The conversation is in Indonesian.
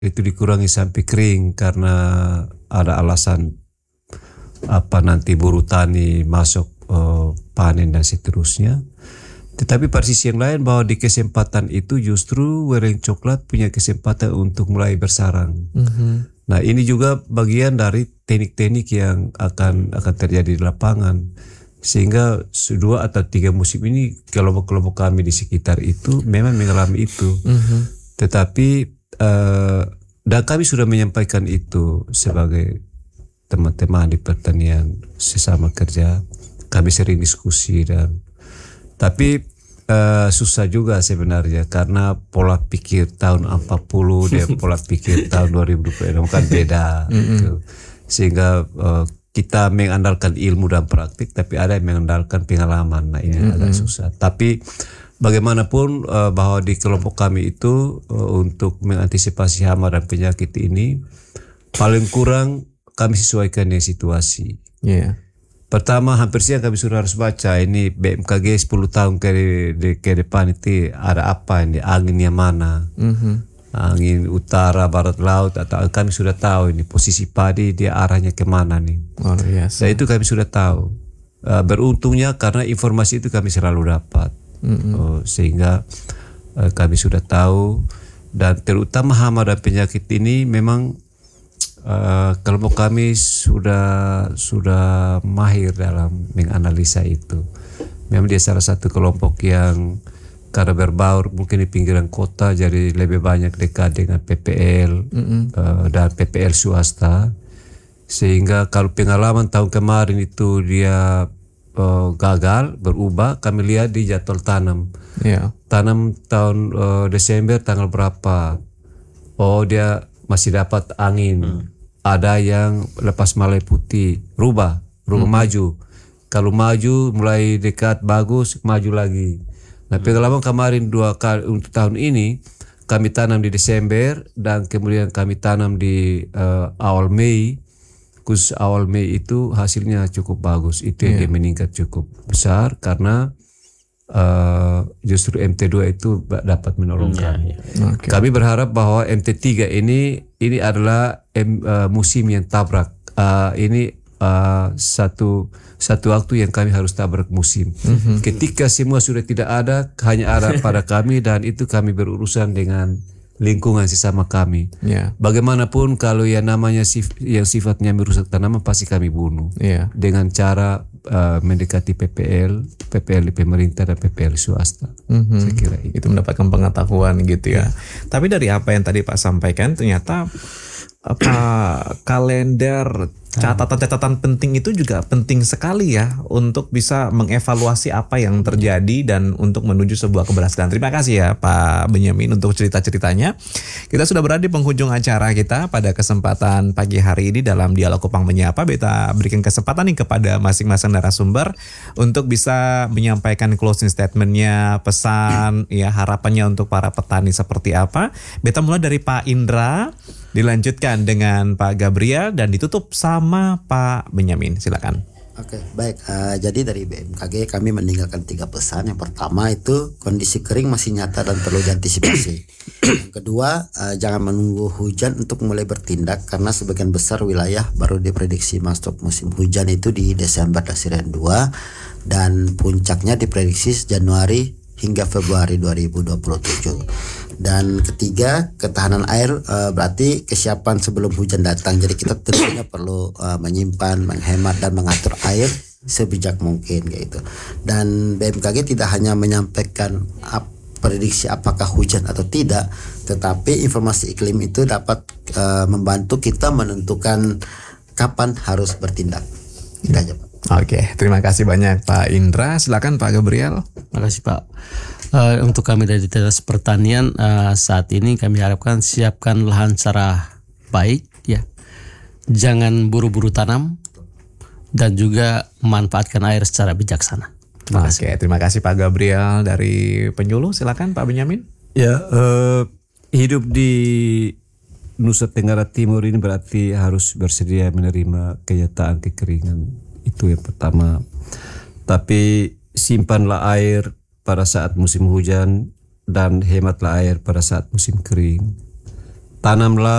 itu dikurangi sampai kering karena ada alasan nanti buruh tani masuk panen dan seterusnya. Tetapi pada sisi yang lain bahwa di kesempatan itu justru wereng coklat punya kesempatan untuk mulai bersarang. Nah ini juga bagian dari teknik-teknik yang akan terjadi di lapangan. Sehingga 2 atau 3 musim ini kelompok-kelompok kami di sekitar itu memang mengalami itu. Tetapi dan kami sudah menyampaikan itu sebagai teman-teman di pertanian sesama kerja. Kami sering diskusi tapi susah juga sebenarnya karena pola pikir tahun 40 dan pola pikir tahun 2020 kan beda. Gitu. Sehingga kita mengandalkan ilmu dan praktik, tapi ada yang mengandalkan pengalaman. Nah ini agak susah. Tapi bagaimanapun bahwa di kelompok kami itu untuk mengantisipasi hama dan penyakit ini paling kurang kami sesuaikan dengan situasi. Pertama hampir siang kami sudah harus baca ini BMKG 10 tahun ke depan itu ada apa ini, anginnya mana. Angin utara, barat laut, atau kami sudah tahu ini posisi padi dia arahnya kemana nih. Dan itu kami sudah tahu. Beruntungnya karena informasi itu kami selalu dapat, sehingga kami sudah tahu. Dan terutama hama dan penyakit ini memang kelompok kami sudah mahir dalam menganalisa itu. Memang dia salah satu kelompok yang karena berbaur mungkin di pinggiran kota jadi lebih banyak dekat dengan PPL dan PPL swasta, sehingga kalau pengalaman tahun kemarin itu dia gagal berubah, kami lihat di jadwal tanam. Tanam tahun Desember tanggal berapa, dia masih dapat angin. Ada yang lepas malai putih rubah maju, kalau maju mulai dekat bagus maju lagi. Nah pengalaman kemarin 2 kali untuk tahun ini kami tanam di Desember dan kemudian kami tanam di awal Mei. Khusus awal Mei itu hasilnya cukup bagus. Itu yang dia meningkat cukup besar karena justru MT2 itu dapat menolong kami. Kami berharap bahwa MT3 ini adalah musim yang tabrak. Ini satu waktu yang kami harus tabrak musim. Ketika semua sudah tidak ada, hanya ada pada kami, dan itu kami berurusan dengan lingkungan sesama kami. Bagaimanapun kalau yang namanya yang sifatnya merusak tanaman pasti kami bunuh dengan cara mendekati PPL di pemerintah dan PPL swasta. Saya kira itu mendapatkan pengetahuan gitu ya. Tapi dari apa yang tadi Pak sampaikan ternyata kalender catatan-catatan penting itu juga penting sekali ya untuk bisa mengevaluasi apa yang terjadi dan untuk menuju sebuah keberhasilan. Terima kasih ya Pak Benyamin untuk cerita-ceritanya. Kita sudah berada di penghujung acara kita pada kesempatan pagi hari ini dalam Dialog Kupang Menyapa. Beta berikan kesempatan nih kepada masing-masing narasumber untuk bisa menyampaikan closing statementnya, pesan ya, harapannya untuk para petani seperti apa. Beta mulai dari Pak Indra, dilanjutkan dengan Pak Gabriel dan ditutup sama Pak Benyamin. Silakan. Oke, baik. Jadi dari BMKG kami meninggalkan 3 pesan. Yang pertama itu kondisi kering masih nyata dan perlu diantisipasi. Yang kedua, jangan menunggu hujan untuk mulai bertindak karena sebagian besar wilayah baru diprediksi masuk musim hujan itu di Desember Dasarian 2 dan puncaknya diprediksi Januari hingga Februari 2027. Dan ketiga, ketahanan air berarti kesiapan sebelum hujan datang. Jadi kita tentunya perlu menyimpan, menghemat dan mengatur air sebijak mungkin gitu. Dan BMKG tidak hanya menyampaikan prediksi apakah hujan atau tidak, tetapi informasi iklim itu dapat membantu kita menentukan kapan harus bertindak. Itu aja Pak. Oke, terima kasih banyak Pak Indra. Silakan Pak Gabriel. Terima kasih Pak. Untuk kami dari Dinas Pertanian saat ini kami harapkan siapkan lahan secara baik ya. Jangan buru-buru tanam dan juga manfaatkan air secara bijaksana. Terima kasih. Oke, terima kasih Pak Gabriel dari Penyuluh. Silakan Pak Benyamin. Ya, hidup di Nusa Tenggara Timur ini berarti harus bersedia menerima kenyataan kekeringan. Itu yang pertama. Tapi simpanlah air pada saat musim hujan dan hematlah air pada saat musim kering. tanamlah